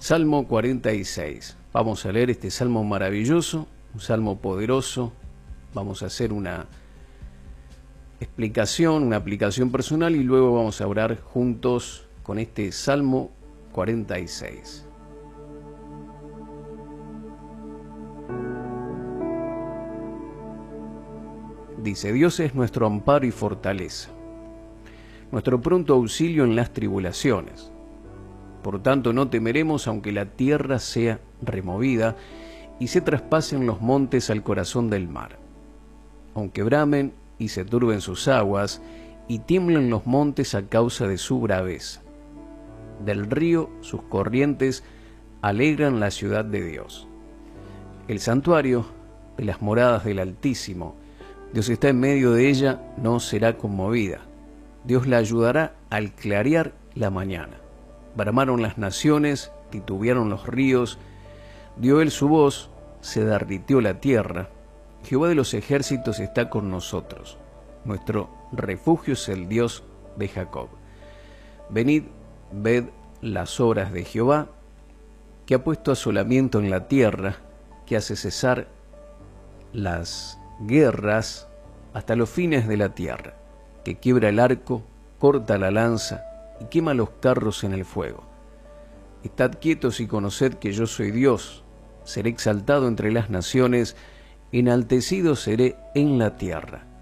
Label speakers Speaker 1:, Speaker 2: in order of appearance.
Speaker 1: Salmo 46. Vamos a leer este salmo maravilloso, un salmo poderoso. Vamos a hacer una explicación, una aplicación personal y luego vamos a orar juntos con este Salmo 46. Dice: Dios es nuestro amparo y fortaleza, nuestro pronto auxilio en las tribulaciones. Por tanto, no temeremos aunque la tierra sea removida y se traspasen los montes al corazón del mar, aunque bramen y se turben sus aguas y tiemblen los montes a causa de su braveza. Del río sus corrientes alegran la ciudad de Dios, el santuario de las moradas del Altísimo. Dios está en medio de ella, no será conmovida. Dios la ayudará al clarear la mañana. Bramaron las naciones, titubearon los ríos, dio él su voz, se derritió la tierra. Jehová de los ejércitos está con nosotros. Nuestro refugio es el Dios de Jacob. Venid, ved las obras de Jehová, que ha puesto asolamiento en la tierra, que hace cesar las guerras hasta los fines de la tierra, que quiebra el arco, corta la lanza y quema los carros en el fuego. Estad quietos y conoced que yo soy Dios. Seré exaltado entre las naciones, enaltecido seré en la tierra.